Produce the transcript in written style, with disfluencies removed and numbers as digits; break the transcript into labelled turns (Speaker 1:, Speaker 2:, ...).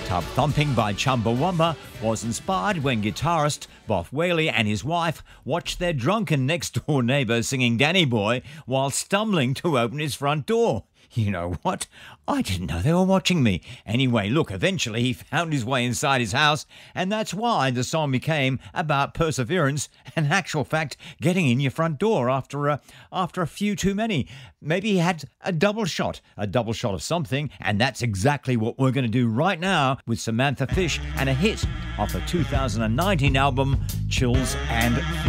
Speaker 1: Tub Thumping by Chumbawamba was inspired when guitarist Boff Whaley and his wife watched their drunken next-door neighbour singing Danny Boy while stumbling to open his front door. You know what? I didn't know they were watching me. Anyway, look, eventually he found his way inside his house, and that's why the song became about perseverance and, actual fact, getting in your front door after a few too many. Maybe he had a double shot of something, and that's exactly what we're going to do right now with Samantha Fish and a hit off her 2019 album, Chills and